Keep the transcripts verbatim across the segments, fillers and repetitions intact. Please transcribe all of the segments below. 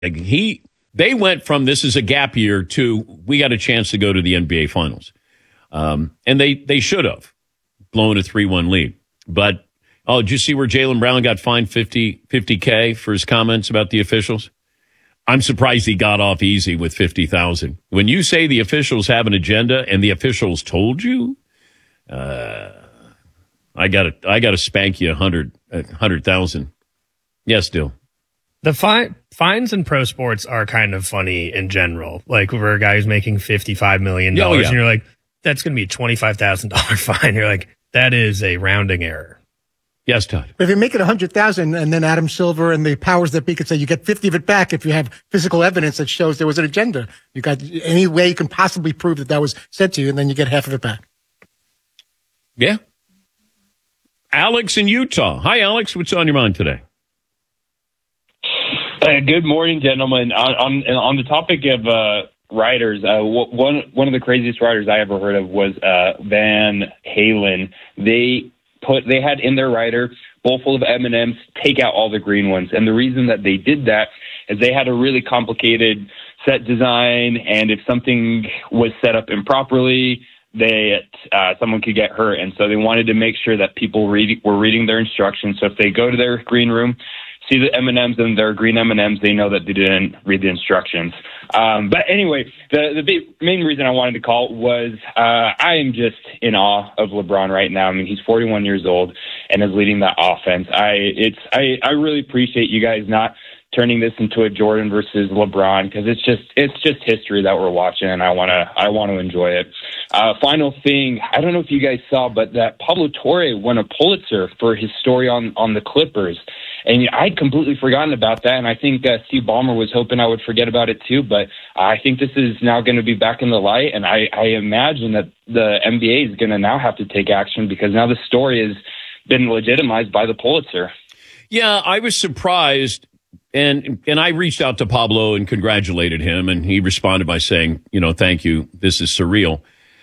Like he, they went from this is a gap year to we got a chance to go to the N B A Finals, um, and they they should have blown a three one lead. But oh, did you see where Jaylen Brown got fined fifty K for his comments about the officials? I'm surprised he got off easy with fifty thousand. When you say the officials have an agenda and the officials told you, uh, I got to I got to spank you a hundred a hundred thousand. Yes, Dill. The fi- fines in pro sports are kind of funny in general. Like where a guy who's making fifty-five million dollars oh, yeah. and you're like, that's going to be a twenty-five thousand dollars fine. You're like, that is a rounding error. Yes, Todd. But if you make it one hundred thousand dollars and then Adam Silver and the powers that be could say you get fifty of it back if you have physical evidence that shows there was an agenda. You got any way you can possibly prove that that was said to you, and then you get half of it back. Yeah. Alex in Utah. Hi, Alex. What's on your mind today? Uh, good morning, gentlemen. On on, on the topic of uh, writers, uh, one one of the craziest writers I ever heard of was uh, Van Halen. They put they had in their writer bowl full of M and M's, take out all the green ones, and the reason that they did that is they had a really complicated set design, and if something was set up improperly, they uh, someone could get hurt, and so they wanted to make sure that people read, were reading their instructions. So if they go to their green room, see the M and M's and their green M and M's, they know that they didn't read the instructions. Um, but anyway, the, the big, main reason I wanted to call was uh, I am just in awe of LeBron right now. I mean, he's forty-one years old and is leading that offense. I it's I, I really appreciate you guys not turning this into a Jordan versus LeBron, because it's just it's just history that we're watching, and I wanna I want to enjoy it. Uh, final thing, I don't know if you guys saw, but that Pablo Torre won a Pulitzer for his story on on the Clippers, and I'd completely forgotten about that. And I think uh, Steve Ballmer was hoping I would forget about it too, but I think this is now going to be back in the light, and I, I imagine that the N B A is going to now have to take action because now the story has been legitimized by the Pulitzer. Yeah, I was surprised. And and I reached out to Pablo and congratulated him, and he responded by saying, you know, thank you. This is surreal.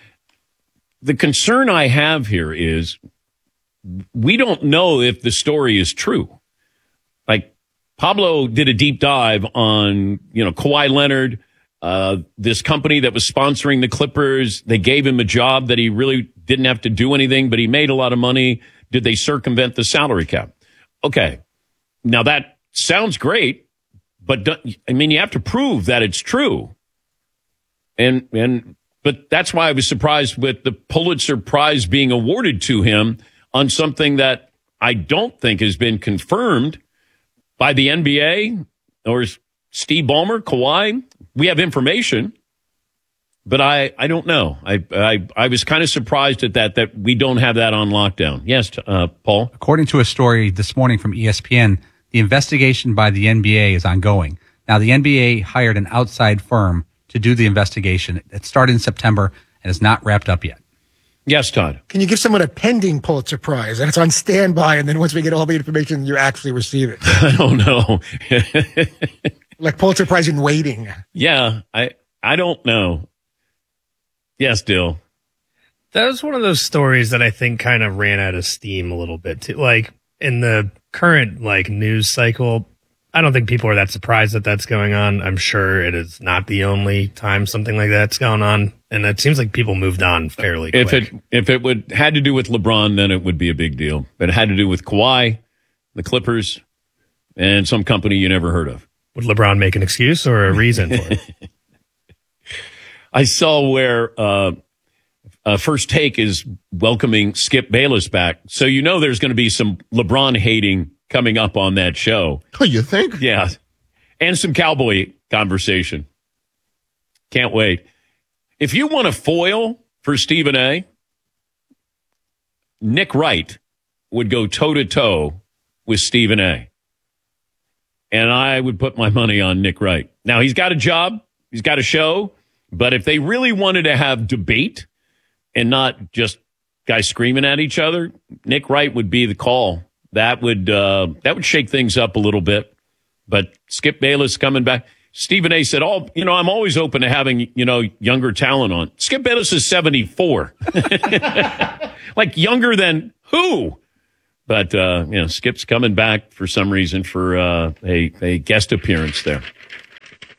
The concern I have here is we don't know if the story is true. Like Pablo did a deep dive on, you know, Kawhi Leonard, uh, this company that was sponsoring the Clippers. They gave him a job that he really didn't have to do anything, but he made a lot of money. Did they circumvent the salary cap? Okay. Now that sounds great, but I mean, you have to prove that it's true. And, and, but that's why I was surprised with the Pulitzer Prize being awarded to him on something that I don't think has been confirmed by the N B A or Steve Ballmer, Kawhi. We have information, but I, I don't know. I, I, I was kind of surprised at that, that we don't have that on lockdown. Yes, uh, Paul? According to a story this morning from E S P N, the investigation by the N B A is ongoing. Now, the N B A hired an outside firm to do the investigation. It started in September and is not wrapped up yet. Yes, Todd. Can you give someone a pending Pulitzer Prize and it's on standby, and then once we get all the information, you actually receive it? I don't know. Like Pulitzer Prize in waiting. Yeah, I I don't know. Yes, Dill. That was one of those stories that I think kind of ran out of steam a little bit too. Like in the current like news cycle, I don't think people are that surprised that that's going on. I'm sure it is not the only time something like that's going on, and it seems like people moved on fairly quick. If it if it would had to do with LeBron, then it would be a big deal. But it had to do with Kawhi, the Clippers, and some company you never heard of. Would LeBron make an excuse or a reason for it? I saw where uh, uh, First Take is welcoming Skip Bayless back, so you know there's going to be some LeBron hating coming up on that show. Oh, you think? Yeah. And some cowboy conversation. Can't wait. If you want a foil for Stephen A., Nick Wright would go toe-to-toe with Stephen A. And I would put my money on Nick Wright. Now, he's got a job. He's got a show. But if they really wanted to have debate and not just guys screaming at each other, Nick Wright would be the call. That would uh, that would shake things up a little bit. But Skip Bayless coming back. Stephen A. said, oh, you know, I'm always open to having, you know, younger talent on. Skip Bayless is seventy-four. Like younger than who? But, uh, you know, Skip's coming back for some reason for uh, a, a guest appearance there.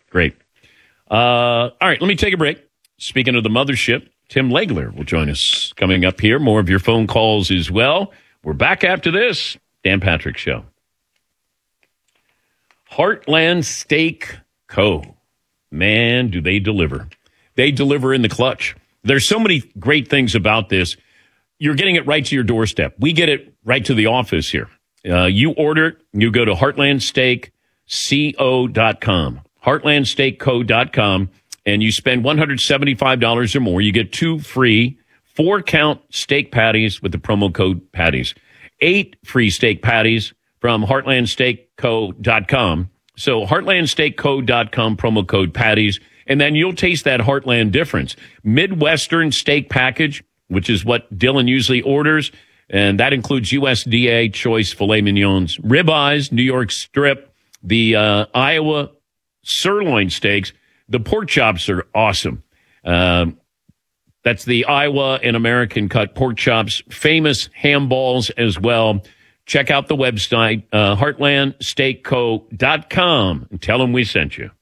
Great. Uh, all right, let me take a break. Speaking of the mothership, Tim Legler will join us coming up here. More of your phone calls as well. We're back after this. Dan Patrick Show. Heartland Steak Co. Man, do they deliver. They deliver in the clutch. There's so many great things about this. You're getting it right to your doorstep. We get it right to the office here. Uh, you order it, you go to heartland steak co dot com, heartland steak co dot com, and you spend one hundred seventy-five dollars or more. You get two free four-count steak patties with the promo code patties. Eight free steak patties from heartland steak co dot com. So heartland steak co dot com, promo code patties, and then you'll taste that Heartland difference. Midwestern steak package, which is what Dylan usually orders, and that includes U S D A choice filet mignons, ribeyes, New York strip, the uh, Iowa sirloin steaks. The pork chops are awesome. Um, that's the Iowa and American cut pork chops, famous ham balls as well. Check out the website, uh, heartland steak co dot com, and tell them we sent you.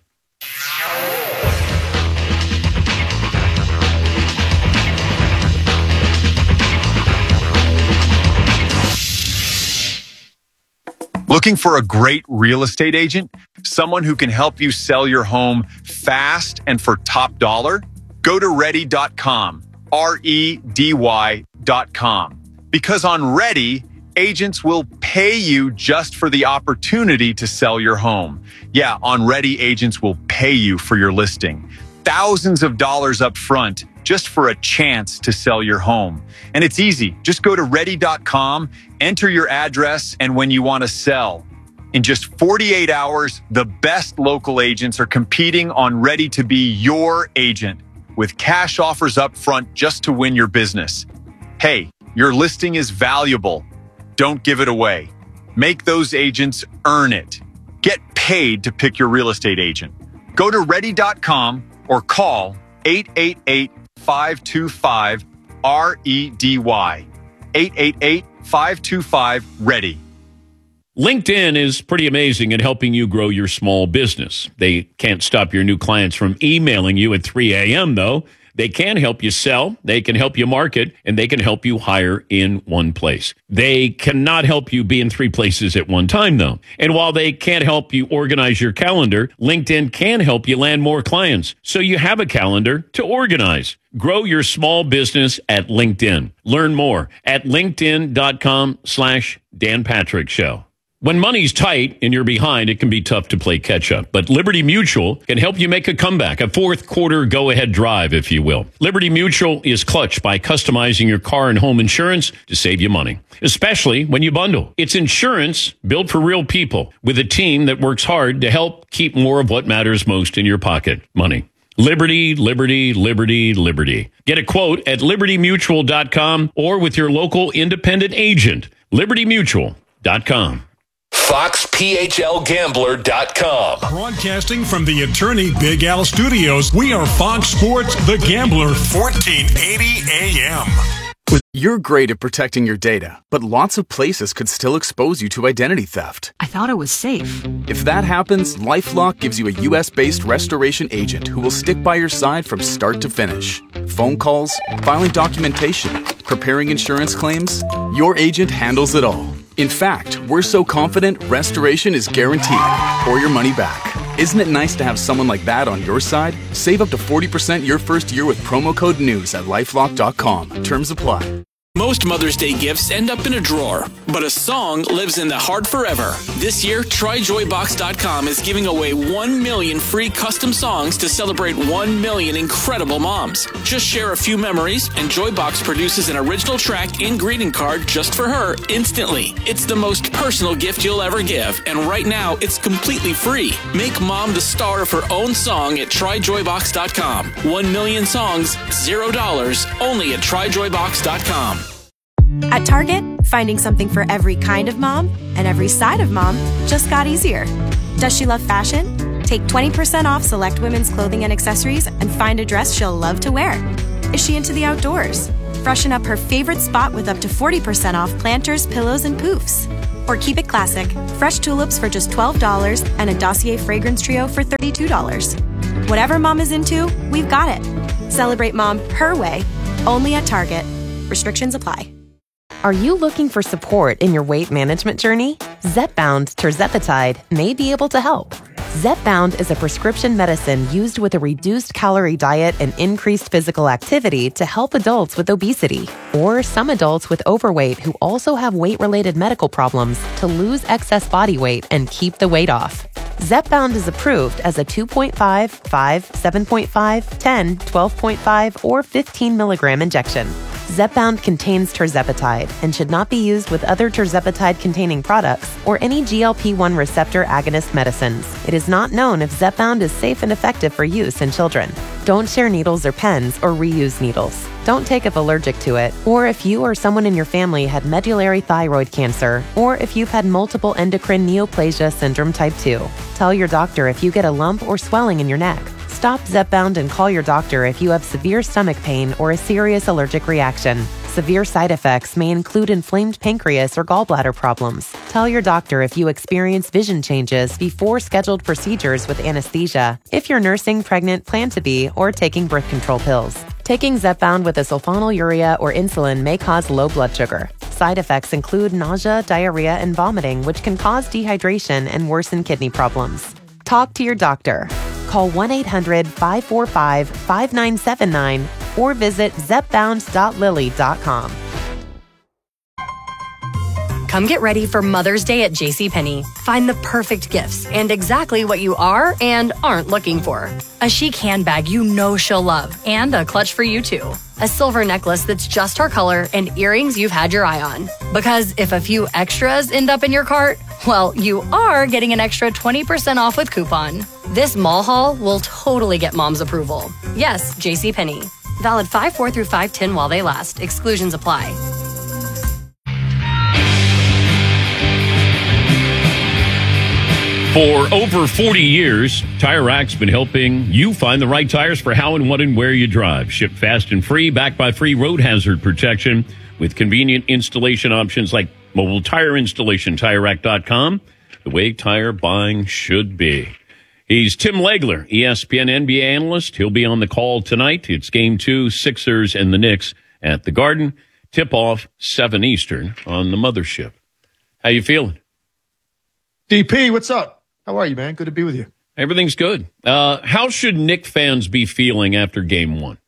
Looking for a great real estate agent? Someone who can help you sell your home fast and for top dollar? Go to ready dot com, R E D Y dot com. Because on Ready, agents will pay you just for the opportunity to sell your home. Yeah, on Ready, agents will pay you for your listing. Thousands of dollars up front just for a chance to sell your home. And it's easy. Just go to ready dot com, enter your address, and when you want to sell. In just forty-eight hours, the best local agents are competing on Ready to be your agent with cash offers up front just to win your business. Hey, your listing is valuable. Don't give it away. Make those agents earn it. Get paid to pick your real estate agent. Go to ready dot com or call eight eight eight, five two five, R E D Y. eight eight eight, five two five, READY. LinkedIn is pretty amazing at helping you grow your small business. They can't stop your new clients from emailing you at three a.m., though. They can help you sell, they can help you market, and they can help you hire in one place. They cannot help you be in three places at one time, though. And while they can't help you organize your calendar, LinkedIn can help you land more clients, so you have a calendar to organize. Grow your small business at LinkedIn. Learn more at linkedin.com slash Dan Patrick Show. When money's tight and you're behind, it can be tough to play catch up. But Liberty Mutual can help you make a comeback, a fourth quarter go-ahead drive, if you will. Liberty Mutual is clutch by customizing your car and home insurance to save you money, especially when you bundle. It's insurance built for real people with a team that works hard to help keep more of what matters most in your pocket, money. Liberty, Liberty, Liberty, Liberty. Get a quote at liberty mutual dot com or with your local independent agent, liberty mutual dot com. fox p h l gambler dot com. Broadcasting from the attorney Big Al Studios, we are Fox Sports The Gambler, fourteen eighty A M. You're great at protecting your data, but lots of places could still expose you to identity theft. I thought it was safe. If that happens, LifeLock gives you a U S-based restoration agent who will stick by your side from start to finish. Phone calls, filing documentation, preparing insurance claims, your agent handles it all. In fact, we're so confident restoration is guaranteed or your money back. Isn't it nice to have someone like that on your side? Save up to forty percent your first year with promo code NEWS at lifelock dot com. Terms apply. Most Mother's Day gifts end up in a drawer, but a song lives in the heart forever. This year, try joy box dot com is giving away one million free custom songs to celebrate one million incredible moms. Just share a few memories, and Joybox produces an original track and greeting card just for her instantly. It's the most personal gift you'll ever give, and right now, it's completely free. Make mom the star of her own song at try joy box dot com. One million songs, zero dollars, only at try joy box dot com. At Target, finding something for every kind of mom and every side of mom just got easier. Does she love fashion? Take twenty percent off select women's clothing and accessories and find a dress she'll love to wear. Is she into the outdoors? Freshen up her favorite spot with up to forty percent off planters, pillows, and poofs. Or keep it classic, fresh tulips for just twelve dollars and a Dossier fragrance trio for thirty-two dollars. Whatever mom is into, we've got it. Celebrate mom her way, only at Target. Restrictions apply. Are you looking for support in your weight management journey? Zepbound tirzepatide may be able to help. Zepbound is a prescription medicine used with a reduced calorie diet and increased physical activity to help adults with obesity or some adults with overweight who also have weight-related medical problems to lose excess body weight and keep the weight off. Zepbound is approved as a two point five, five, seven point five, ten, twelve point five, or fifteen milligram injection. Zepbound contains tirzepatide and should not be used with other tirzepatide-containing products or any G L P one receptor agonist medicines. It is not known if Zepbound is safe and effective for use in children. Don't share needles or pens or reuse needles. Don't take if allergic to it, or if you or someone in your family had medullary thyroid cancer, or if you've had multiple endocrine neoplasia syndrome type two. Tell your doctor if you get a lump or swelling in your neck. Stop Zepbound and call your doctor if you have severe stomach pain or a serious allergic reaction. Severe side effects may include inflamed pancreas or gallbladder problems. Tell your doctor if you experience vision changes before scheduled procedures with anesthesia, if you're nursing, pregnant, plan to be, or taking birth control pills. Taking Zepbound with a sulfonylurea or insulin may cause low blood sugar. Side effects include nausea, diarrhea, and vomiting, which can cause dehydration and worsen kidney problems. Talk to your doctor. Call one eight hundred, five four five, five nine seven nine or visit zepbound dot lilly dot com. Come get ready for Mother's Day at JCPenney. Find the perfect gifts and exactly what you are and aren't looking for. A chic handbag you know she'll love and a clutch for you too. A silver necklace that's just her color and earrings you've had your eye on. Because if a few extras end up in your cart, well, you are getting an extra twenty percent off with coupon. This mall haul will totally get mom's approval. Yes, JCPenney. Valid five four through five ten while they last. Exclusions apply. For over forty years, Tire Rack's been helping you find the right tires for how and what and where you drive. Shipped fast and free, backed by free road hazard protection with convenient installation options like mobile tire installation, tire rack dot com. The way tire buying should be. He's Tim Legler, E S P N N B A analyst. He'll be on the call tonight. It's game two, Sixers and the Knicks at the Garden. Tip-off seven Eastern on the mothership. How you feeling? D P, what's up? How are you, man? Good to be with you. Everything's good. Uh, how should Knick fans be feeling after game one?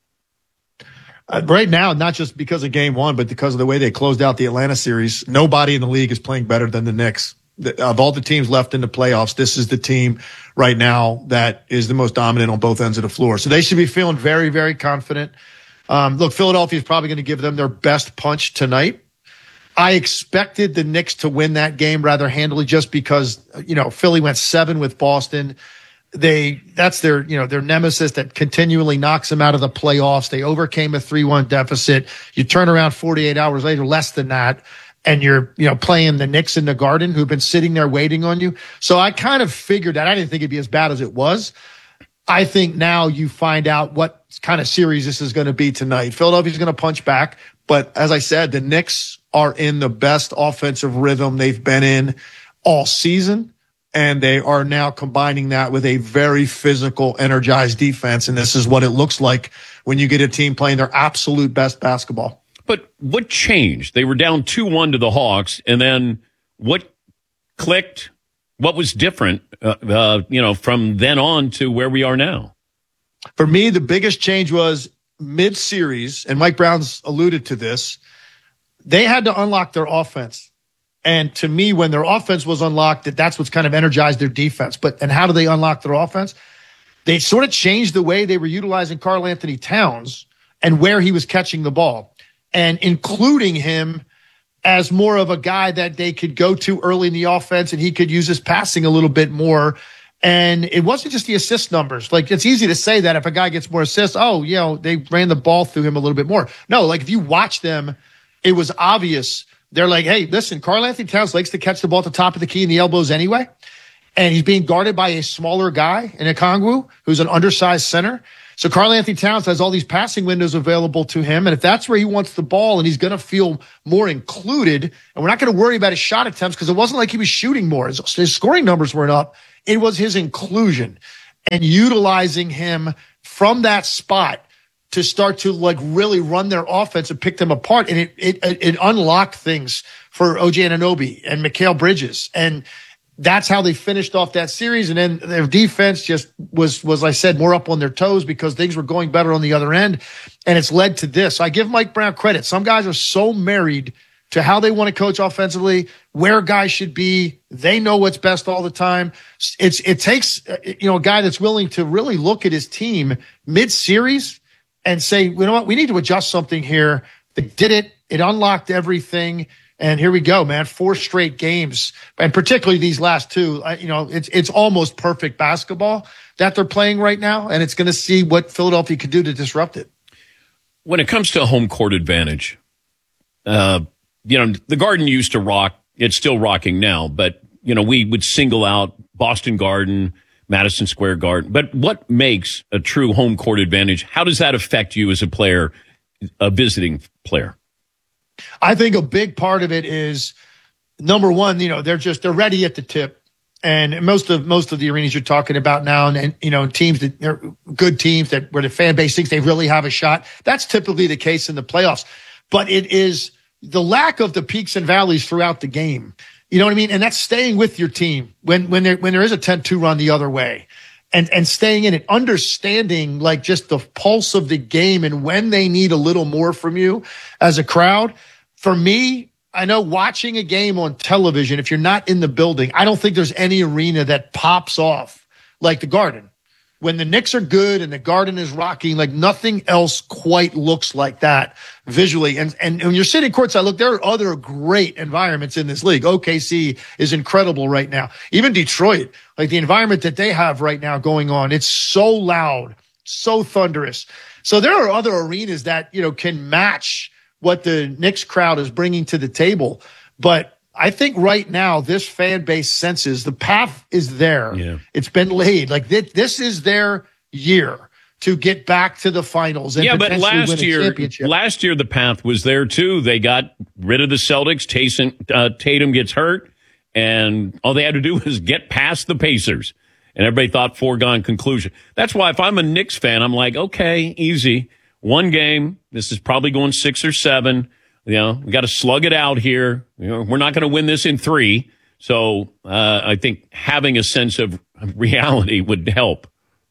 Uh, right now, not just because of game one, but because of the way they closed out the Atlanta series, nobody in the league is playing better than the Knicks. The, of all the teams left in the playoffs, this is the team right now that is the most dominant on both ends of the floor. So they should be feeling very, very confident. Um, look, Philadelphia is probably going to give them their best punch tonight. I expected the Knicks to win that game rather handily just because, you know, Philly went seven with Boston. They, that's their, you know, their nemesis that continually knocks them out of the playoffs. They overcame a three one deficit. You turn around forty-eight hours later, less than that, and you're, you know, playing the Knicks in the Garden who've been sitting there waiting on you. So I kind of figured that. I didn't think it'd be as bad as it was. I think now you find out what kind of series this is going to be tonight. Philadelphia's going to punch back. But as I said, the Knicks are in the best offensive rhythm they've been in all season. And they are now combining that with a very physical, energized defense. And this is what it looks like when you get a team playing their absolute best basketball. But what changed? They were down two one to the Hawks. And then what clicked? What was different, uh, uh, you know, from then on to where we are now? For me, the biggest change was mid-series, and Mike Brown's alluded to this, they had to unlock their offense. And to me, when their offense was unlocked, that that's what's kind of energized their defense. But and how do they unlock their offense? They sort of changed the way they were utilizing Karl Anthony Towns and where he was catching the ball, and including him as more of a guy that they could go to early in the offense, and he could use his passing a little bit more. And it wasn't just the assist numbers. Like, it's easy to say that if a guy gets more assists, oh, you know, they ran the ball through him a little bit more. No, like if you watch them, it was obvious. They're like, hey, listen, Karl Anthony Towns likes to catch the ball at the top of the key and the elbows anyway. and he's being guarded by a smaller guy in Okongwu, who's an undersized center. So Karl Anthony Towns has all these passing windows available to him. And if that's where he wants the ball and he's going to feel more included, and we're not going to worry about his shot attempts because it wasn't like he was shooting more. His, his scoring numbers weren't up. It was his inclusion and utilizing him from that spot to start to like really run their offense and pick them apart. And it, it, it unlocked things for O G Anunoby and Mikal Bridges. And that's how they finished off that series. And then their defense just was, was I said, more up on their toes because things were going better on the other end. And it's led to this. I give Mike Brown credit. Some guys are so married to how they want to coach offensively, where guys should be. They know what's best all the time. It's, it takes, you know, a guy that's willing to really look at his team mid-series and say, you know what, we need to adjust something here. They did it. It unlocked everything. And here we go, man. Four straight games, and particularly these last two. You know, it's it's almost perfect basketball that they're playing right now, and it's going to see what Philadelphia could do to disrupt it. When it comes to home court advantage, uh, you know, the Garden used to rock. It's still rocking now, but you know, we would single out Boston Garden, Madison Square Garden. But what makes a true home court advantage? How does that affect you as a player, a visiting player? I think a big part of it is, number one, you know, they're just, they're ready at the tip. And most of, most of the arenas you're talking about now, and, and you know, teams that are good teams that where the fan base thinks they really have a shot. That's typically the case in the playoffs. But it is the lack of the peaks and valleys throughout the game. You know what I mean? And that's staying with your team when, when there, when there is a ten two run the other way. And, and staying in it, understanding like just the pulse of the game and when they need a little more from you as a crowd. For me, I know watching a game on television, if you're not in the building, I don't think there's any arena that pops off like the Garden. When the Knicks are good and the Garden is rocking, like nothing else quite looks like that visually. And, and when you're sitting courtside, look, there are other great environments in this league. O K C is incredible right now. Even Detroit, like the environment that they have right now going on, it's so loud, so thunderous. So there are other arenas that, you know, can match what the Knicks crowd is bringing to the table. But I think right now this fan base senses the path is there. Yeah. It's been laid. Like this, this is their year to get back to the finals. And yeah, but potentially last win a year, championship. last year the path was there too. They got rid of the Celtics. Tatum, uh, Tatum gets hurt, and all they had to do was get past the Pacers. And everybody thought foregone conclusion. That's why if I'm a Knicks fan, I'm like, okay, easy. One game. This is probably going six or seven. You know, we got to slug it out here. You know, we're not going to win this in three. So uh, I think having a sense of reality would help.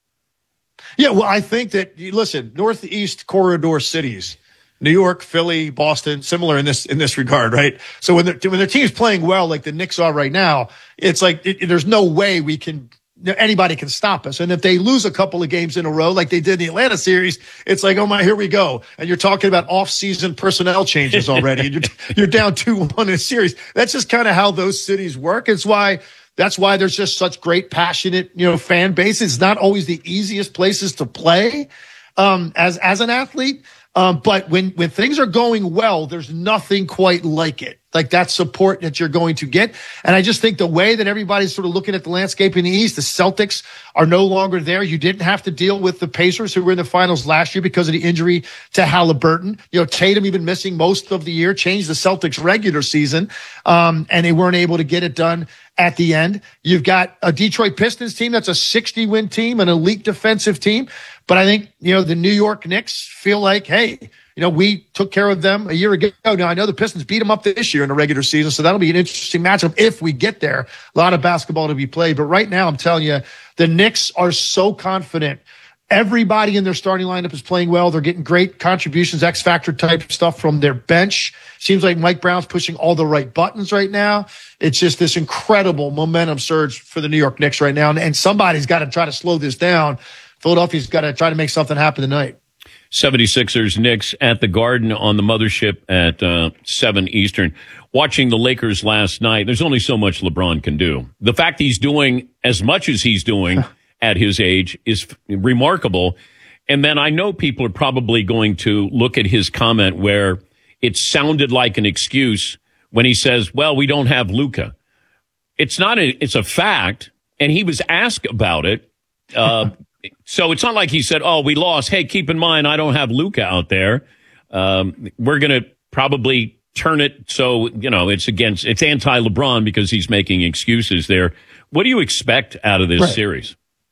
Yeah, well, I think that, listen, Northeast corridor cities, New York, Philly, Boston, similar in this in this regard, right? So when the, when their team's playing well, like the Knicks are right now, it's like it, there's no way we can anybody can stop us. And if they lose a couple of games in a row, like they did in the Atlanta series, it's like, oh my, here we go. And you're talking about off-season personnel changes already. and you're, you're down two one in a series. That's just kind of how those cities work. It's why, that's why there's just such great, passionate, you know, fan base. It's not always the easiest places to play, um, as, as an athlete. Um, but when, when things are going well, there's nothing quite like it. Like that support that you're going to get. And I just think the way that everybody's sort of looking at the landscape in the East, the Celtics are no longer there. You didn't have to deal with the Pacers who were in the finals last year because of the injury to Halliburton. You know, Tatum even missing most of the year changed the Celtics regular season. Um, and they weren't able to get it done at the end. You've got a Detroit Pistons team that's a sixty win team, an elite defensive team. But I think, you know, the New York Knicks feel like, hey, you know, we took care of them a year ago. Now, I know the Pistons beat them up this year in the regular season, so that'll be an interesting matchup if we get there. A lot of basketball to be played. But right now, I'm telling you, the Knicks are so confident. Everybody in their starting lineup is playing well. They're getting great contributions, X-Factor type stuff from their bench. Seems like Mike Brown's pushing all the right buttons right now. It's just this incredible momentum surge for the New York Knicks right now. And, and somebody's got to try to slow this down. Philadelphia's got to try to make something happen tonight. seventy-sixers Knicks at the Garden on the mothership at uh, seven Eastern. Watching the Lakers last night, there's only so much LeBron can do. The fact he's doing as much as he's doing at his age is remarkable. And then I know people are probably going to look at his comment where it sounded like an excuse when he says, well, we don't have Luka. It's not a, it's a fact. and he was asked about it. Uh, so it's not like he said, oh, we lost. Hey, keep in mind, I don't have Luka out there. Um, we're going to probably turn it so, you know, it's against, it's anti-LeBron because he's making excuses there. What do you expect out of this right. series?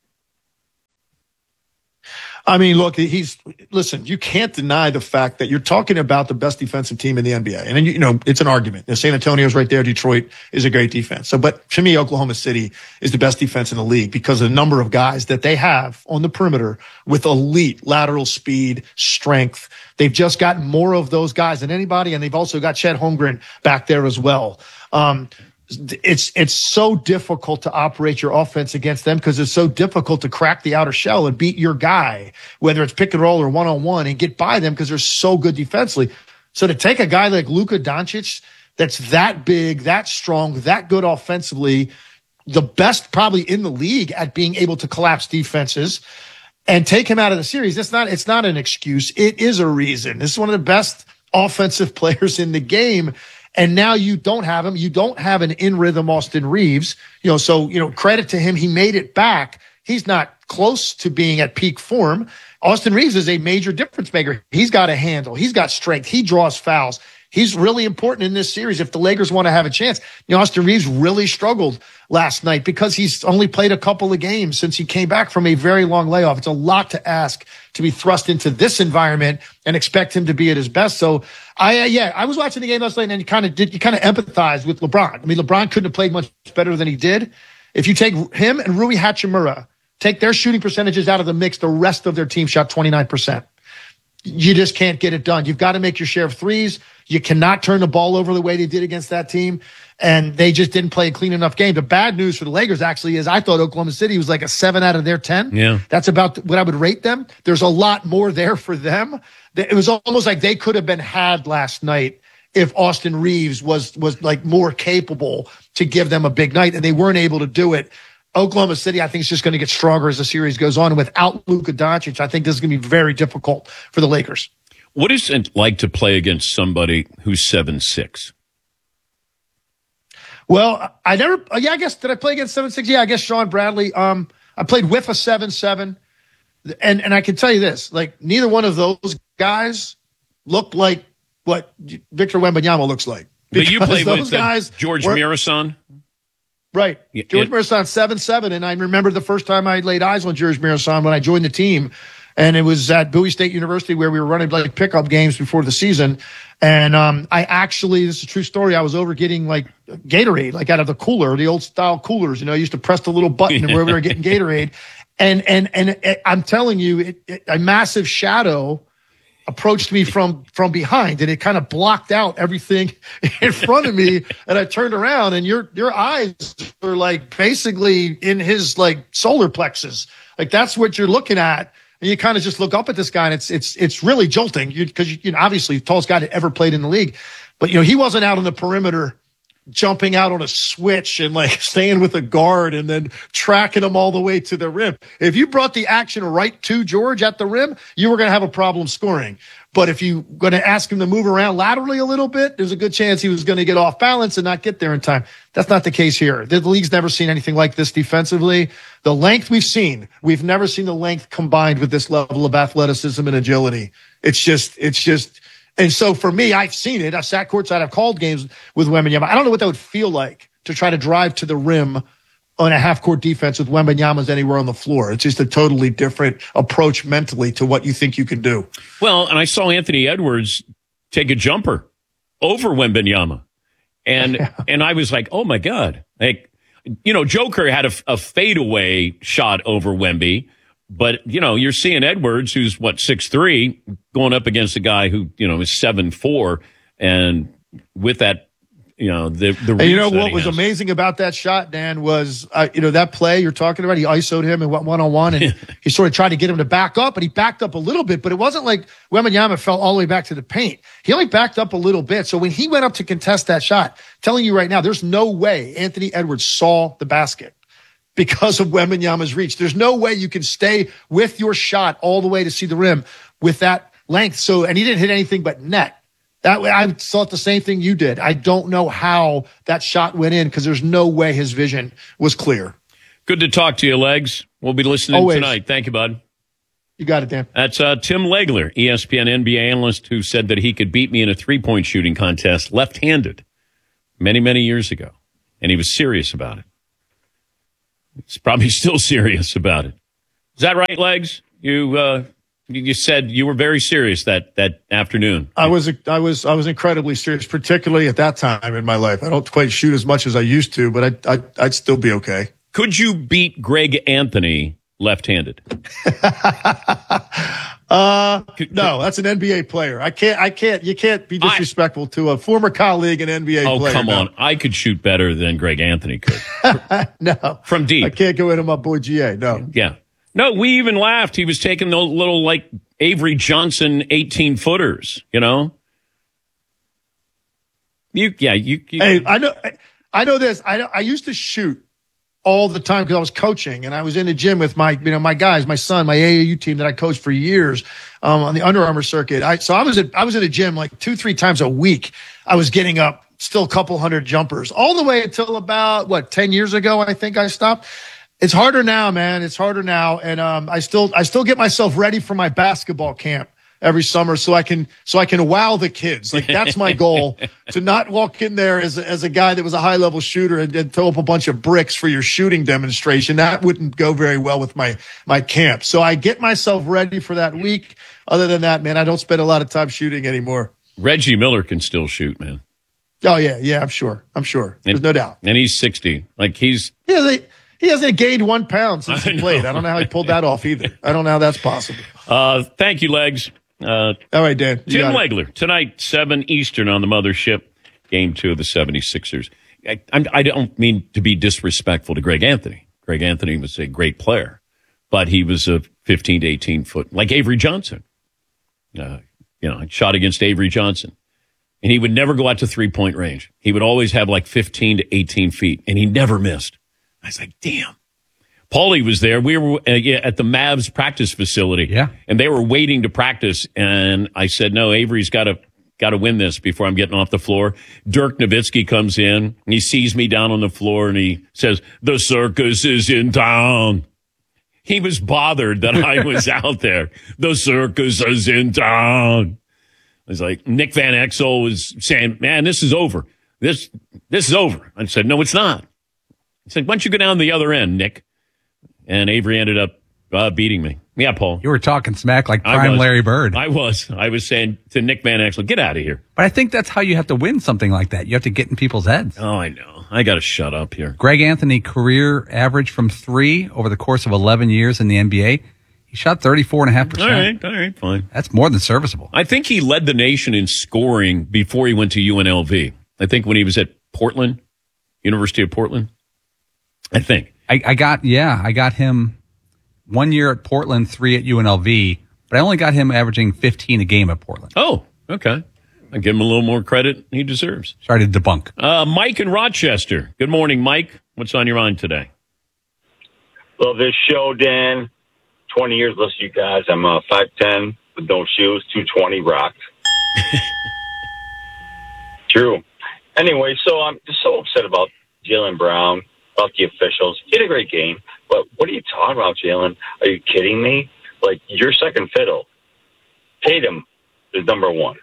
I mean, look, he's listen, you can't deny the fact that you're talking about the best defensive team in the N B A. And, you know, it's an argument. San Antonio's right there. Detroit is a great defense. So, but to me, Oklahoma City is the best defense in the league because of the number of guys that they have on the perimeter with elite lateral speed, strength. They've just got more of those guys than anybody. And they've also got Chet Holmgren back there as well. Um, It's it's so difficult to operate your offense against them because it's so difficult to crack the outer shell and beat your guy, whether it's pick and roll or one-on-one, and get by them because they're so good defensively. So to take a guy like Luka Doncic that's that big, that strong, that good offensively, the best probably in the league at being able to collapse defenses, and take him out of the series, it's not it's not an excuse. It is a reason. This is one of the best offensive players in the game. And now you don't have him. You don't have an in-rhythm Austin Reeves. You know, so, you know, credit to him. He made it back. He's not close to being at peak form. Austin Reeves is a major difference maker. He's got a handle. He's got strength. He draws fouls. He's really important in this series if the Lakers want to have a chance. You know, Austin Reeves really struggled last night because he's only played a couple of games since he came back from a very long layoff. It's a lot to ask to be thrust into this environment and expect him to be at his best. So I, uh, yeah, I was watching the game last night and you kind of did, you kind of empathize with LeBron. I mean, LeBron couldn't have played much better than he did. If you take him and Rui Hachimura, take their shooting percentages out of the mix, the rest of their team shot twenty-nine percent. You just can't get it done. You've got to make your share of threes. You cannot turn the ball over the way they did against that team. And they just didn't play a clean enough game. The bad news for the Lakers actually is I thought Oklahoma City was like a seven out of their ten. Yeah. That's about what I would rate them. There's a lot more there for them. It was almost like they could have been had last night if Austin Reeves was, was like more capable to give them a big night, and they weren't able to do it. Oklahoma City, I think, is just going to get stronger as the series goes on. And without Luka Doncic, I think this is going to be very difficult for the Lakers. What is it like to play against somebody who's seven six? Well, I never, yeah, I guess, did I play against seven six? Yeah, I guess Sean Bradley. Um, I played with a seven seven. And, and I can tell you this, like, neither one of those guys looked like what Victor Wembanyama looks like. But you played with guys George were, Mirasan? Right. Yeah, George it, Mirasan, seven seven. And I remember the first time I laid eyes on George Mirasan when I joined the team. And it was at Bowie State University where we were running like pickup games before the season. And um, I actually, this is a true story, I was over getting like Gatorade, like out of the cooler, the old style coolers. You know, I used to press the little button and where we were getting Gatorade. And and and it, I'm telling you, it, it, a massive shadow approached me from from behind, and it kind of blocked out everything in front of me. And I turned around, and your your eyes were like basically in his like solar plexus. Like that's what you're looking at. And you kind of just look up at this guy, and it's it's it's really jolting because you, you know obviously the tallest guy that ever played in the league, but you know he wasn't out on the perimeter jumping out on a switch and like staying with a guard and then tracking him all the way to the rim. If you brought the action right to George at the rim, you were going to have a problem scoring. But if you going to ask him to move around laterally a little bit, there's a good chance he was going to get off balance and not get there in time. That's not the case here. The league's never seen anything like this defensively. The length we've seen, we've never seen the length combined with this level of athleticism and agility. It's just, it's just, and so for me, I've seen it. I've sat courtside. I've called games with Wembanyama. I don't know what that would feel like to try to drive to the rim on a half-court defense with Wembanyama's anywhere on the floor. It's just a totally different approach mentally to what you think you can do. Well, and I saw Anthony Edwards take a jumper over Wembanyama. And yeah. and I was like, oh, my God. Like, you know, Joker had a, a fadeaway shot over Wemby. But, you know, you're seeing Edwards, who's, what, six three, going up against a guy who, you know, is seven four. And with that, you know, the, the and you know what was has. amazing about that shot, Dan, was, uh, you know, that play you're talking about, he I S O'd him and went one-on-one, and he sort of tried to get him to back up, and he backed up a little bit, but it wasn't like Wembanyama fell all the way back to the paint. He only backed up a little bit. So when he went up to contest that shot, telling you right now, there's no way Anthony Edwards saw the basket because of Wembanyama's reach. There's no way you can stay with your shot all the way to see the rim with that length. So, and he didn't hit anything but net. That way, I thought the same thing you did. I don't know how that shot went in because there's no way his vision was clear. Good to talk to you, Legs. We'll be listening Always. tonight. Thank you, bud. You got it, Dan. That's uh, Tim Legler, E S P N N B A analyst, who said that he could beat me in a three-point shooting contest left-handed many, many years ago. And he was serious about it. He's probably still serious about it. Is that right, Legs? You uh, you said you were very serious that, that afternoon. I was I was I was incredibly serious, particularly at that time in my life. I don't quite shoot as much as I used to, but I, I I'd still be okay. Could you beat Greg Anthony left-handed? uh, no, that's an N B A player. I can't. I can't. You can't be disrespectful I, to a former colleague and N B A oh, player. Oh, come no. on! I could shoot better than Greg Anthony could. No, from deep. I can't go into my boy G A. No. Yeah. No, we even laughed. He was taking the little like Avery Johnson eighteen footers. You know. You yeah you. you hey, I know. I know this. I I used to shoot all the time because I was coaching and I was in the gym with my, you know, my guys, my son, my A A U team that I coached for years um, on the Under Armour circuit. I, so I was at, I was in a gym like two, three times a week. I was getting up still a couple hundred jumpers all the way until about what, ten years ago. I think I stopped. It's harder now, man. It's harder now. And um, I still, I still get myself ready for my basketball camp every summer so I can, so I can wow the kids. Like that's my goal, to not walk in there as a, as a guy that was a high level shooter and, and throw up a bunch of bricks for your shooting demonstration. That wouldn't go very well with my, my camp. So I get myself ready for that week. Other than that, man, I don't spend a lot of time shooting anymore. Reggie Miller can still shoot, man. Oh yeah. Yeah. I'm sure. I'm sure. There's and, no doubt. And he's sixty. Like he's, yeah, they, he hasn't gained one pound since he played. I don't know how he pulled that off either. I don't know how that's possible. Uh, thank you, Legs. Uh, All right, Dan. Tim Legler, tonight, seven Eastern on the Mothership, game two of the seventy-sixers. I, I'm, I don't mean to be disrespectful to Greg Anthony. Greg Anthony was a great player, but he was a fifteen to eighteen foot, like Avery Johnson. Uh, you know, I shot against Avery Johnson, and he would never go out to three-point range. He would always have like fifteen to eighteen feet, and he never missed. I was like, damn. Paulie was there. We were uh, yeah, at the Mavs practice facility. Yeah. And they were waiting to practice. And I said, no, Avery's got to got to win this before I'm getting off the floor. Dirk Nowitzki comes in. And he sees me down on the floor, and he says, the circus is in town. He was bothered that I was out there. The circus is in town. I was like, Nick Van Exel was saying, man, this is over. This, this is over. I said, no, it's not. He said, why don't you go down the other end, Nick? And Avery ended up uh, beating me. Yeah, Paul. You were talking smack like prime Larry Bird. I was. I was saying to Nick Van Exel, get out of here. But I think that's how you have to win something like that. You have to get in people's heads. Oh, I know. I got to shut up here. Greg Anthony, career average from three over the course of eleven years in the N B A. He shot thirty-four point five percent. All right, all right, fine. That's more than serviceable. I think he led the nation in scoring before he went to U N L V. I think when he was at Portland, University of Portland. I think. I, I got, yeah, I got him one year at Portland, three at U N L V, but I only got him averaging fifteen a game at Portland. Oh, okay. I give him a little more credit he deserves. Sorry to debunk. Uh, Mike in Rochester. Good morning, Mike. What's on your mind today? Love this show, Dan. twenty years listening to you guys. I'm uh, five ten with no shoes, two twenty rocked. True. Anyway, so I'm just so upset about Jaylen Brown, about the officials. He had a great game, but what are you talking about, Jaylen? Are you kidding me? Like, you're second fiddle. Tatum is number one.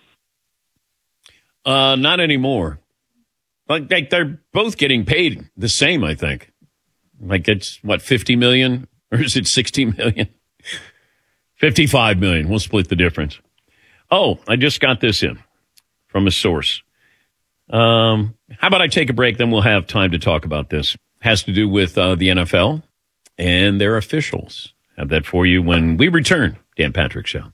Uh, not anymore. Like, like they're both getting paid the same, I think. Like it's what, fifty million or is it sixty million? fifty-five million. We'll split the difference. Oh, I just got this in from a source. Um, how about I take a break? Then we'll have time to talk about this. Has to do with uh, the N F L and their officials. Have that for you when we return. Dan Patrick Show.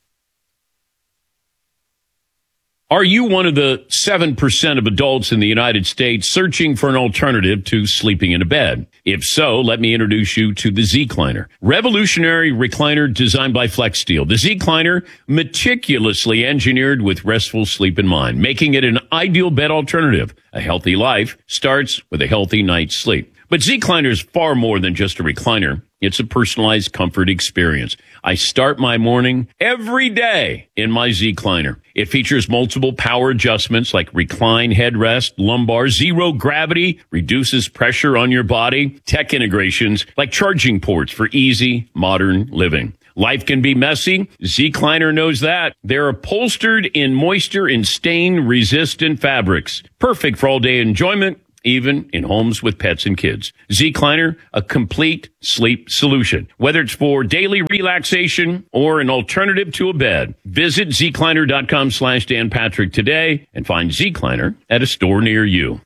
Are you one of the seven percent of adults in the United States searching for an alternative to sleeping in a bed? If so, let me introduce you to the Z-Cliner. Revolutionary recliner designed by FlexSteel. The Z-Cliner, meticulously engineered with restful sleep in mind, making it an ideal bed alternative. A healthy life starts with a healthy night's sleep. But Z-Cliner is far more than just a recliner. It's a personalized comfort experience. I start my morning every day in my Zecliner. It features multiple power adjustments like recline headrest, lumbar, zero gravity, reduces pressure on your body, tech integrations like charging ports for easy, modern living. Life can be messy. Zecliner knows that. They're upholstered in moisture and stain-resistant fabrics. Perfect for all-day enjoyment, even in homes with pets and kids. Zecliner, a complete sleep solution. Whether it's for daily relaxation or an alternative to a bed, visit Zecliner.com slash Dan Patrick today and find Zecliner at a store near you.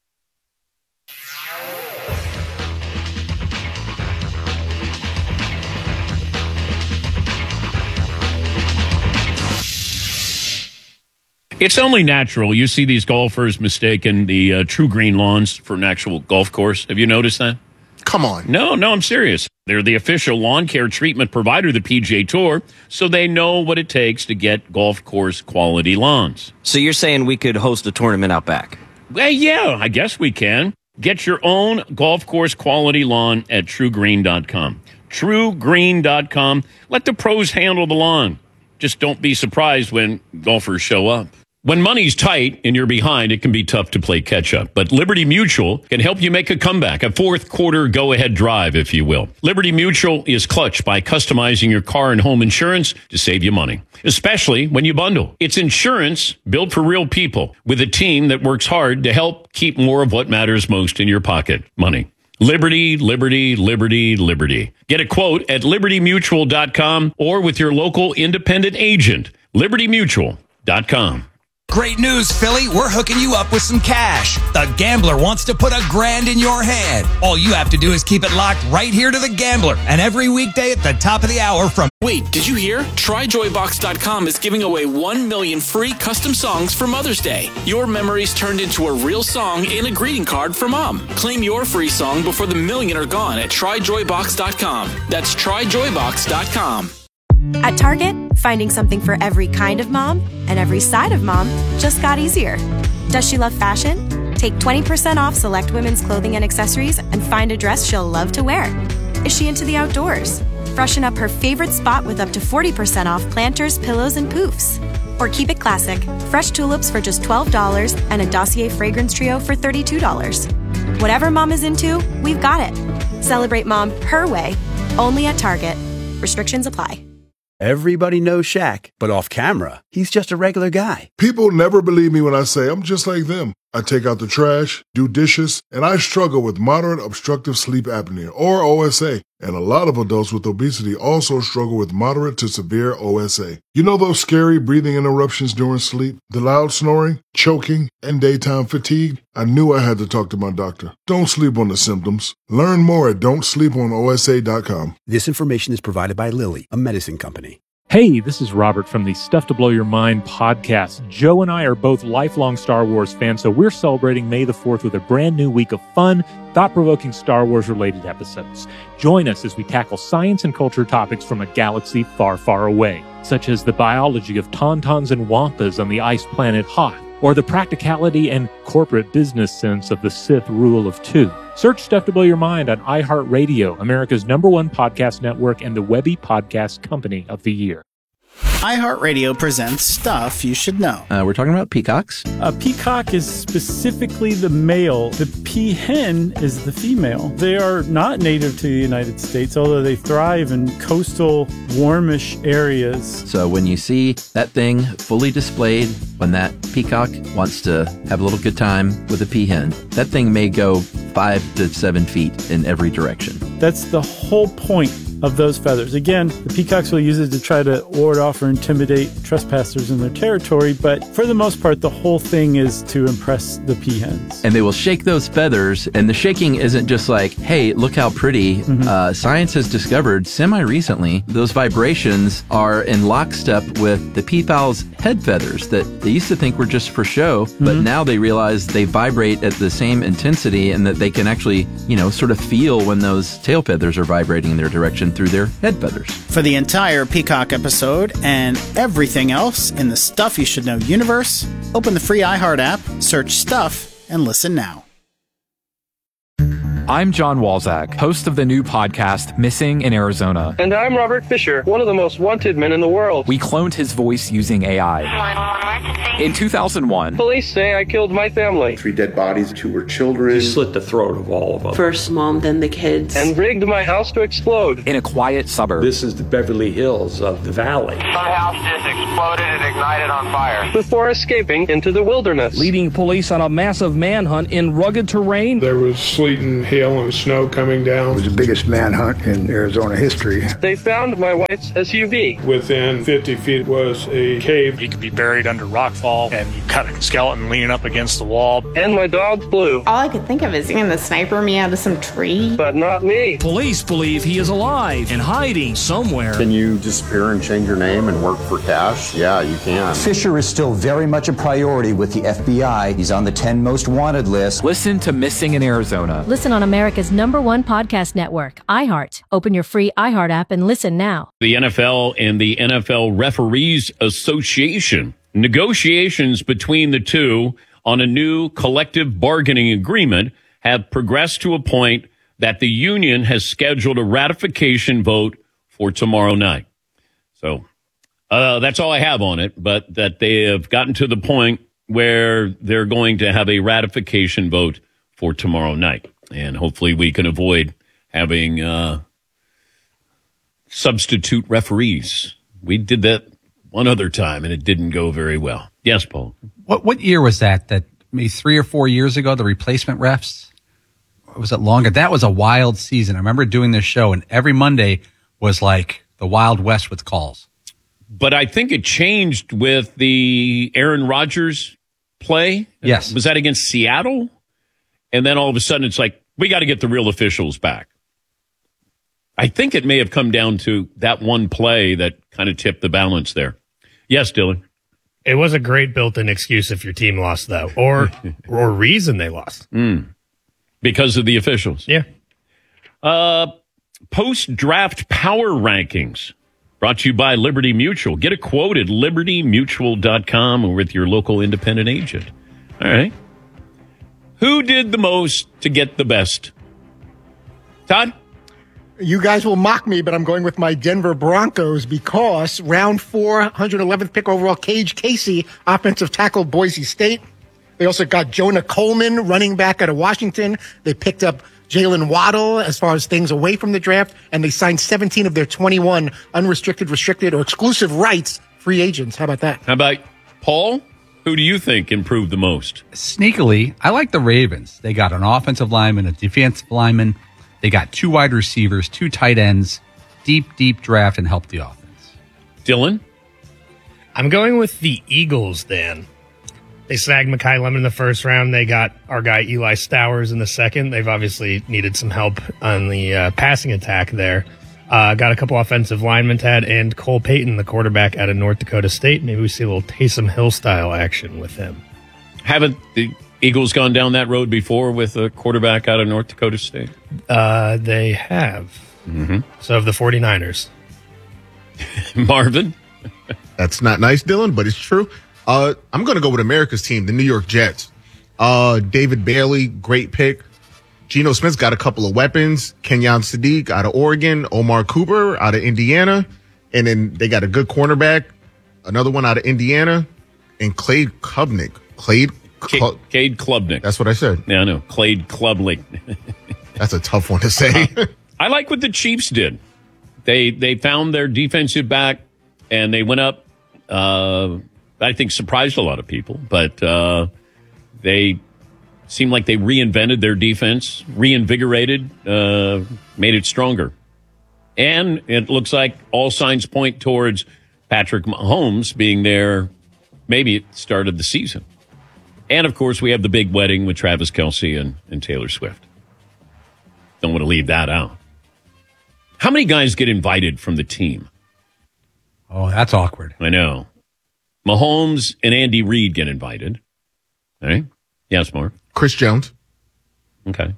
It's only natural. You see these golfers mistaking the uh, True Green lawns for an actual golf course. Have you noticed that? Come on. No, no, I'm serious. They're the official lawn care treatment provider of the P G A Tour, so they know what it takes to get golf course quality lawns. So you're saying we could host a tournament out back? Well, yeah, I guess we can. Get your own golf course quality lawn at True Green dot com. True Green dot com. Let the pros handle the lawn. Just don't be surprised when golfers show up. When money's tight and you're behind, it can be tough to play catch-up. But Liberty Mutual can help you make a comeback, a fourth-quarter go-ahead drive, if you will. Liberty Mutual is clutch by customizing your car and home insurance to save you money, especially when you bundle. It's insurance built for real people with a team that works hard to help keep more of what matters most in your pocket, money. Liberty, Liberty, Liberty, Liberty. Get a quote at Liberty Mutual dot com or with your local independent agent, Liberty Mutual dot com. Great news, Philly. We're hooking you up with some cash. The Gambler wants to put a grand in your hand. All you have to do is keep it locked right here to The Gambler. And every weekday at the top of the hour from... Wait, did you hear? Try Joy Box dot com is giving away one million free custom songs for Mother's Day. Your memories turned into a real song and a greeting card for Mom. Claim your free song before the million are gone at Try Joy Box dot com. That's Try Joy Box dot com. At Target, finding something for every kind of mom and every side of mom just got easier. Does she love fashion? Take twenty percent off select women's clothing and accessories and find a dress she'll love to wear. Is she into the outdoors? Freshen up her favorite spot with up to forty percent off planters, pillows, and poofs. Or keep it classic, fresh tulips for just twelve dollars and a Dossier fragrance trio for thirty-two dollars. Whatever mom is into, we've got it. Celebrate mom her way, only at Target. Restrictions apply. Everybody knows Shaq, but off camera, he's just a regular guy. People never believe me when I say I'm just like them. I take out the trash, do dishes, and I struggle with moderate obstructive sleep apnea, or O S A. And a lot of adults with obesity also struggle with moderate to severe O S A. You know those scary breathing interruptions during sleep, the loud snoring, choking, and daytime fatigue? I knew I had to talk to my doctor. Don't sleep on the symptoms. Learn more at don't sleep on O S A dot com. This information is provided by Lilly, a medicine company. Hey, this is Robert from the Stuff to Blow Your Mind podcast. Joe and I are both lifelong Star Wars fans, so we're celebrating May the fourth with a brand new week of fun, thought-provoking Star Wars-related episodes. Join us as we tackle science and culture topics from a galaxy far, far away, such as the biology of tauntauns and wampas on the ice planet Hoth, or the practicality and corporate business sense of the Sith rule of two. Search Stuff to Blow Your Mind on iHeartRadio, America's number one podcast network and the Webby Podcast Company of the Year. iHeartRadio presents Stuff You Should Know. Uh, we're talking about peacocks. A peacock is specifically the male. The peahen is the female. They are not native to the United States, although they thrive in coastal, warmish areas. So when you see that thing fully displayed, when that peacock wants to have a little good time with a peahen, that thing may go five to seven feet in every direction. That's the whole point of those feathers. Again, the peacocks will use it to try to ward off or intimidate trespassers in their territory, but for the most part, the whole thing is to impress the peahens. And they will shake those feathers, and the shaking isn't just like, hey, look how pretty. Mm-hmm. Uh, science has discovered semi-recently those vibrations are in lockstep with the peafowl's head feathers that they used to think were just for show, but mm-hmm. now they realize they vibrate at the same intensity and that they can actually, you know, sort of feel when those tail feathers are vibrating in their direction through their head feathers. For the entire Peacock episode and everything else in the Stuff You Should Know universe, open the free iHeart app, search Stuff, and listen now. I'm John Walzak, host of the new podcast, Missing in Arizona. And I'm Robert Fisher, one of the most wanted men in the world. We cloned his voice using A I. In two thousand one, police say I killed my family. Three dead bodies, two were children. You slit the throat of all of them. First mom, then the kids. And rigged my house to explode. In a quiet suburb. This is the Beverly Hills of the valley. My house just exploded and ignited on fire. Before escaping into the wilderness. Leading police on a massive manhunt in rugged terrain. There was sleet and hail and snow coming down. It was the biggest manhunt in Arizona history. They found my wife's S U V. Within fifty feet was a cave. You could be buried under rockfall, and you cut a skeleton leaning up against the wall. And my dog Blue. All I could think of is seeing the sniper me out of some tree. But not me. Police believe he is alive and hiding somewhere. Can you disappear and change your name and work for cash? Yeah, you can. Fisher is still very much a priority with the F B I. He's on the ten most wanted list. Listen to Missing in Arizona. Listen on America's number one podcast network, iHeart. Open your free iHeart app and listen now. The N F L and the N F L Referees Association. Negotiations between the two on a new collective bargaining agreement have progressed to a point that the union has scheduled a ratification vote for tomorrow night. So uh, that's all I have on it, but that they have gotten to the point where they're going to have a ratification vote for tomorrow night. And hopefully we can avoid having uh, substitute referees. We did that one other time, and it didn't go very well. Yes, Paul. What what year was that? That maybe three or four years ago, the replacement refs? Or was it longer? That was a wild season. I remember doing this show, and every Monday was like the Wild West with calls. But I think it changed with the Aaron Rodgers play. Yes. Was that against Seattle? And then all of a sudden it's like, we got to get the real officials back. I think it may have come down to that one play that kind of tipped the balance there. Yes, Dylan. It was a great built-in excuse if your team lost, though, or or reason they lost. Mm. Because of the officials. Yeah. Uh, post-draft power rankings brought to you by Liberty Mutual. Get a quote at liberty mutual dot com or with your local independent agent. All right. Who did the most to get the best? Todd? You guys will mock me, but I'm going with my Denver Broncos because round four, one hundred eleventh pick overall, Cage Casey, offensive tackle, Boise State. They also got Jonah Coleman, running back out of Washington. They picked up Jalen Waddle as far as things away from the draft, and they signed seventeen of their twenty-one unrestricted, restricted, or exclusive rights free agents. How about that? How about Paul? Who do you think improved the most? Sneakily, I like the Ravens. They got an offensive lineman, a defensive lineman. They got two wide receivers, two tight ends, deep, deep draft, and helped the offense. Dylan? I'm going with the Eagles, Dan. They snagged Mekhi Lemon in the first round. They got our guy Eli Stowers in the second. They've obviously needed some help on the uh, passing attack there. Uh, got a couple offensive linemen to add, and Cole Payton, the quarterback out of North Dakota State. Maybe we see a little Taysom Hill style action with him. Haven't the Eagles gone down that road before with a quarterback out of North Dakota State? Uh, they have. Mm-hmm. So have the 49ers. Marvin? That's not nice, Dylan, but it's true. Uh, I'm going to go with America's team, the New York Jets. Uh, David Bailey, great pick. Geno Smith's got a couple of weapons. Kenyon Sadiq out of Oregon. Omar Cooper out of Indiana. And then they got a good cornerback. Another one out of Indiana. And Clade Klubnik. Clade Cl- Cade Klubnik. That's what I said. Yeah, I know. Clade Klubnik. That's a tough one to say. uh, I like what the Chiefs did. They they found their defensive back, and they went up. Uh, I think surprised a lot of people, but uh, they seemed like they reinvented their defense, reinvigorated, uh, made it stronger. And it looks like all signs point towards Patrick Mahomes being there maybe at the start of the season. And, of course, we have the big wedding with Travis Kelce and, and Taylor Swift. Don't want to leave that out. How many guys get invited from the team? Oh, that's awkward. I know. Mahomes and Andy Reid get invited. All right. Yes, Mark. Chris Jones. Okay.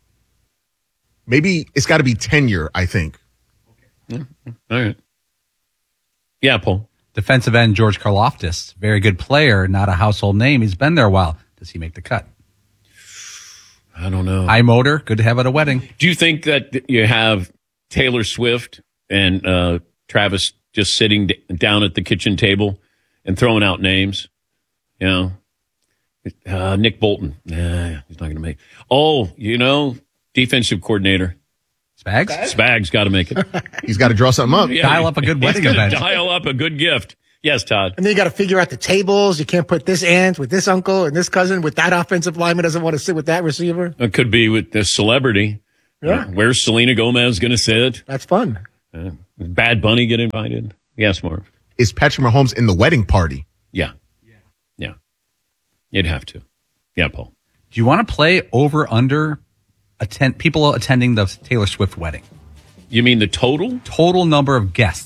Maybe it's got to be tenure, I think. Yeah. All right. Yeah, Paul. Defensive end George Karlaftis, very good player, not a household name. He's been there a while. Does he make the cut? I don't know. High motor, good to have at a wedding. Do you think that you have Taylor Swift and uh, Travis just sitting d- down at the kitchen table and throwing out names? You know, uh, Nick Bolton. Nah, he's not going to make. Oh, you know, defensive coordinator. Spags? Spags got to make it. He's got to draw something up. Yeah, dial up a good wedding he's event. Dial up a good gift. Yes, Todd. And then you got to figure out the tables. You can't put this aunt with this uncle and this cousin with that offensive lineman doesn't want to sit with that receiver. It could be with this celebrity. Yeah. Uh, where's Selena Gomez going to sit? That's fun. Uh, Bad Bunny get invited? Yes, Marv. Is Patrick Mahomes in the wedding party? Yeah. Yeah. You'd have to. Yeah, Paul. Do you want to play over under attend people attending the Taylor Swift wedding? You mean the total? Total number of guests.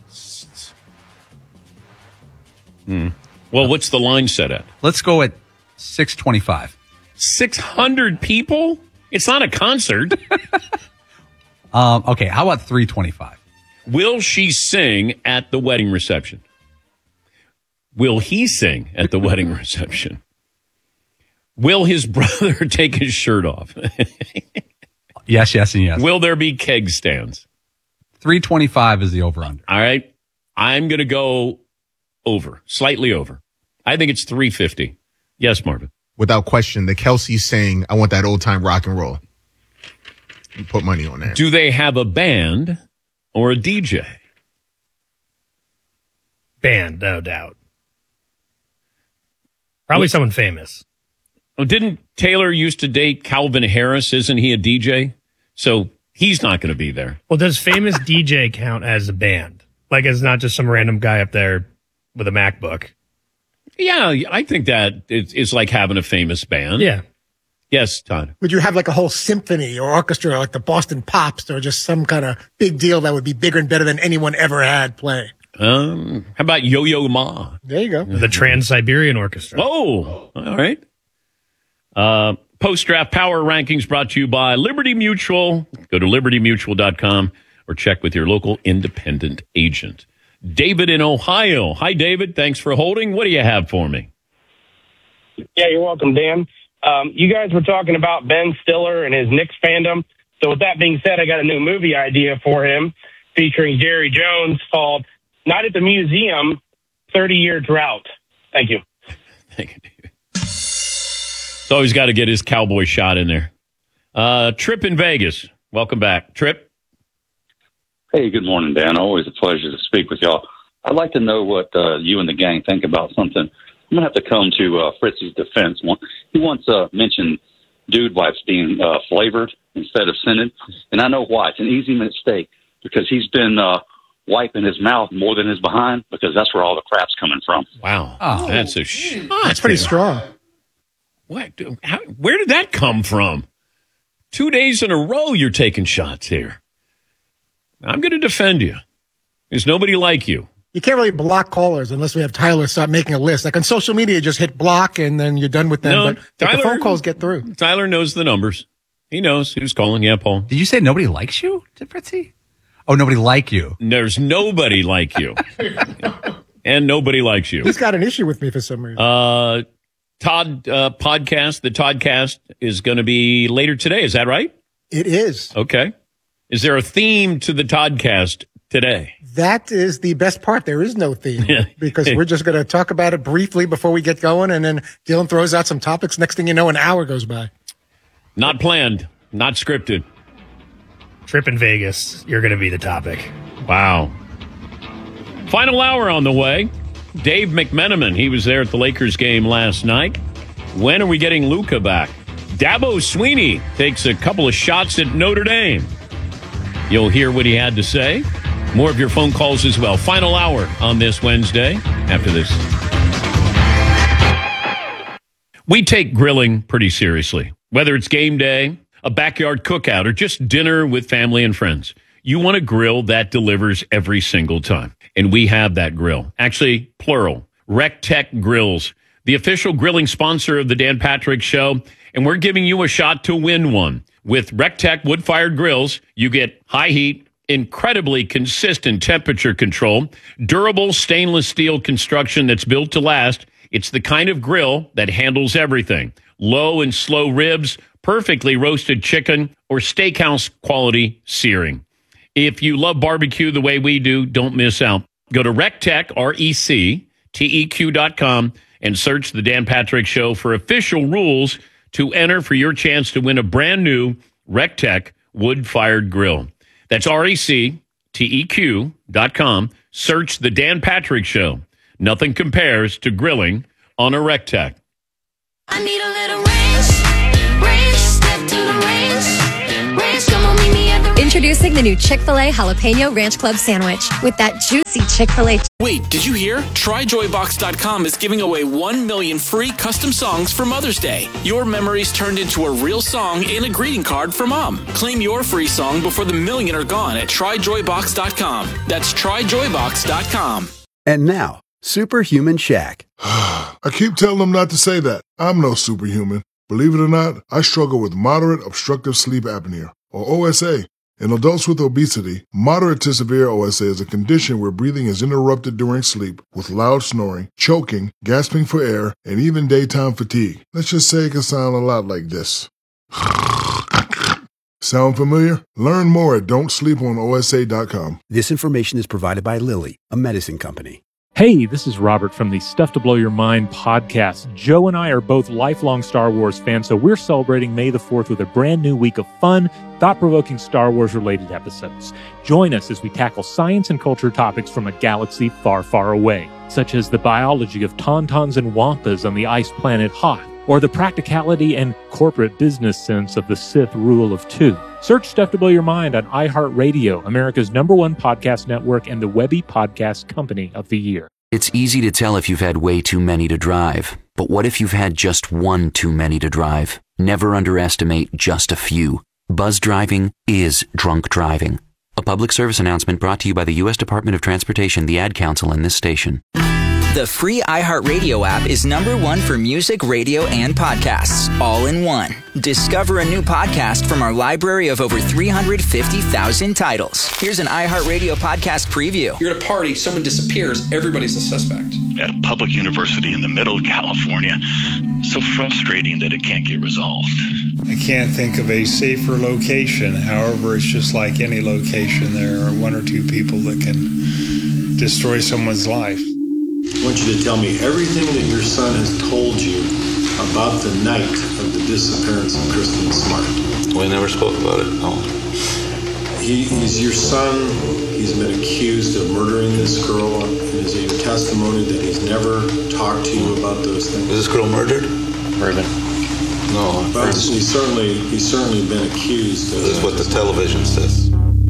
Hmm. Well, what's the line set at? Let's go at six twenty-five. six hundred people? It's not a concert. um, okay, how about three twenty-five? Will she sing at the wedding reception? Will he sing at the wedding reception? Will his brother take his shirt off? Yes, yes, and yes. Will there be keg stands? three twenty-five is the over-under. All right. I'm going to go over, slightly over. I think it's three fifty. Yes, Marvin. Without question, the Kelce saying, I want that old-time rock and roll. You put money on that. Do they have a band or a D J? Band, no doubt. Probably someone famous. Oh, didn't Taylor used to date Calvin Harris? Isn't he a D J? So he's not going to be there. Well, does famous D J count as a band? Like, it's not just some random guy up there with a MacBook. Yeah, I think that it's, it's like having a famous band. Yeah. Yes, Todd. Would you have like a whole symphony or orchestra like the Boston Pops or just some kind of big deal that would be bigger and better than anyone ever had play? Um, how about Yo-Yo Ma? There you go. The Trans-Siberian Orchestra. Oh, all right. Uh, Post-draft power rankings brought to you by Liberty Mutual. Go to liberty mutual dot com or check with your local independent agent. David in Ohio. Hi, David. Thanks for holding. What do you have for me? Yeah, you're welcome, Dan. Um, you guys were talking about Ben Stiller and his Knicks fandom. So with that being said, I got a new movie idea for him featuring Jerry Jones called Night at the Museum, thirty-year Drought. Thank you. Thank you, David. So he's got to get his cowboy shot in there. Uh, Trip in Vegas. Welcome back. Trip. Hey, good morning, Dan. Always a pleasure to speak with y'all. I'd like to know what uh, you and the gang think about something. I'm going to have to come to uh, Fritz's defense. He once uh, mentioned dude wipes being uh, flavored instead of scented, and I know why. It's an easy mistake because he's been uh, wiping his mouth more than his behind because that's where all the crap's coming from. Wow. Oh, that's a sh- That's pretty strong. What? How, where did that come from? Two days in a row you're taking shots here. I'm going to defend you. There's nobody like you. You can't really block callers unless we have Tyler start making a list. Like on social media, just hit block and then you're done with them. No, but, but Tyler, the phone calls get through. Tyler knows the numbers. He knows who's calling. Yeah, Paul. Did you say nobody likes you, did Fritzy? Oh, nobody like you. There's nobody like you. And nobody likes you. He's got an issue with me for some reason. Uh, Todd uh, podcast, the Toddcast is going to be later today. Is that right? It is. Okay. Is there a theme to the Toddcast today? That is the best part. There is no theme because we're just going to talk about it briefly before we get going. And then Dylan throws out some topics. Next thing you know, an hour goes by. Not planned, not scripted. Trip in Vegas. You're going to be the topic. Wow. Final hour on the way. Dave McMenamin, he was there at the Lakers game last night. When are we getting Luka back? Dabo Sweeney takes a couple of shots at Notre Dame. You'll hear what he had to say. More of your phone calls as well. Final hour on this Wednesday after this. We take grilling pretty seriously. Whether it's game day, a backyard cookout, or just dinner with family and friends, you want a grill that delivers every single time. And we have that grill. Actually, plural. RecTech Grills, the official grilling sponsor of the Dan Patrick Show. And we're giving you a shot to win one. With RecTech wood-fired grills, you get high heat, incredibly consistent temperature control, durable stainless steel construction that's built to last. It's the kind of grill that handles everything. Low and slow ribs, perfectly roasted chicken or steakhouse quality searing. If you love barbecue the way we do, don't miss out. Go to RecTech, R E C T E Q dot com, and search The Dan Patrick Show for official rules to enter for your chance to win a brand new RecTech wood-fired grill. That's R E C T E Q dot com. Search The Dan Patrick Show. Nothing compares to grilling on a RecTech. I need a little range, range, step to the range, range, come on, meet me at the Introducing the new Chick-fil-A Jalapeno Ranch Club Sandwich with that juicy Chick-fil-A. Wait, did you hear? Try Joy Box dot com is giving away one million free custom songs for Mother's Day. Your memories turned into a real song and a greeting card for Mom. Claim your free song before the million are gone at Try Joy Box dot com. That's Try Joy Box dot com. And now, Superhuman Shaq. I keep telling them not to say that. I'm no superhuman. Believe it or not, I struggle with moderate obstructive sleep apnea, or O S A. In adults with obesity, moderate to severe O S A is a condition where breathing is interrupted during sleep with loud snoring, choking, gasping for air, and even daytime fatigue. Let's just say it can sound a lot like this. Sound familiar? Learn more at don't sleep on O S A dot com. This information is provided by Lilly, a medicine company. Hey, this is Robert from the Stuff to Blow Your Mind podcast. Joe and I are both lifelong Star Wars fans, so we're celebrating May the fourth with a brand new week of fun, thought-provoking Star Wars-related episodes. Join us as we tackle science and culture topics from a galaxy far, far away, such as the biology of tauntauns and wampas on the ice planet Hoth, or the practicality and corporate business sense of the Sith rule of two. Search Stuff to Blow Your Mind on iHeartRadio, America's number one podcast network and the Webby Podcast Company of the Year. It's easy to tell if you've had way too many to drive. But what if you've had just one too many to drive? Never underestimate just a few. Buzz driving is drunk driving. A public service announcement brought to you by the U S Department of Transportation, the Ad Council, and this station. The free iHeartRadio app is number one for music, radio, and podcasts, all in one. Discover a new podcast from our library of over three hundred fifty thousand titles. Here's an iHeartRadio podcast preview. You're at a party, someone disappears, everybody's a suspect. At a public university in the middle of California, so frustrating that it can't get resolved. I can't think of a safer location. However, it's just like any location. There are one or two people that can destroy someone's life. I want you to tell me everything that your son has told you about the night of the disappearance of Kristen Smart. We never spoke about it, no. He, he's your son. He's been accused of murdering this girl. Is it your testimony that he's never talked to you about those things? Was this girl murdered? Raven. No. But he's certainly, he's certainly been accused of... This is what the television says.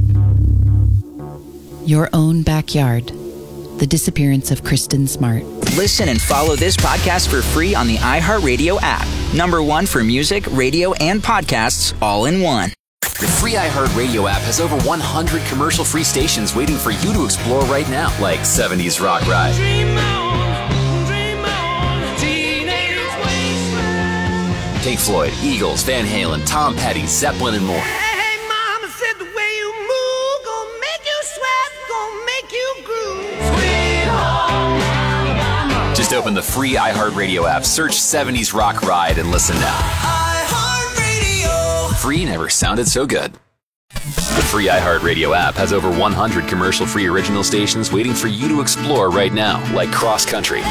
Your own backyard. The disappearance of Kristen Smart. Listen and follow this podcast for free on the iHeartRadio app. Number one for music, radio, and podcasts, all in one. The free iHeartRadio app has over one hundred commercial-free stations waiting for you to explore right now, like seventies Rock Ride. Dream on, dream on, teenage wasteland. Pink Floyd, Eagles, Van Halen, Tom Petty, Zeppelin, and more. Just open the free iHeartRadio app, search seventies Rock Ride, and listen now. iHeartRadio. Free never sounded so good. The free iHeartRadio app has over one hundred commercial-free original stations waiting for you to explore right now, like Cross Country.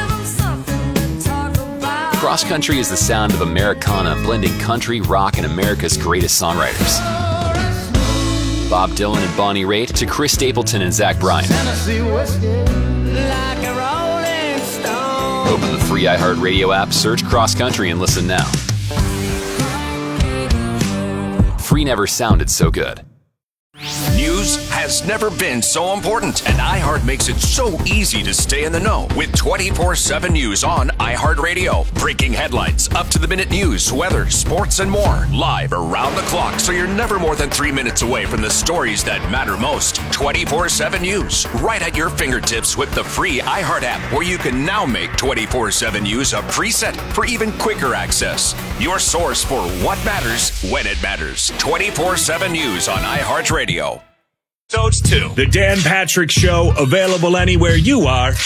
Cross Country is the sound of Americana, blending country, rock, and America's greatest songwriters. Bob Dylan and Bonnie Raitt to Chris Stapleton and Zach Bryan. Open the free iHeartRadio app, search Cross Country, and listen now. Free never sounded so good. News has never been so important, and iHeart makes it so easy to stay in the know with twenty-four seven News on iHeartRadio. Breaking headlines, up-to-the-minute news, weather, sports, and more. Live around the clock, so you're never more than three minutes away from the stories that matter most. twenty-four seven News, right at your fingertips with the free iHeart app, where you can now make twenty-four seven News a preset for even quicker access. Your source for what matters when it matters. twenty-four seven News on iHeartRadio. Episodes two. The Dan Patrick Show, available anywhere you are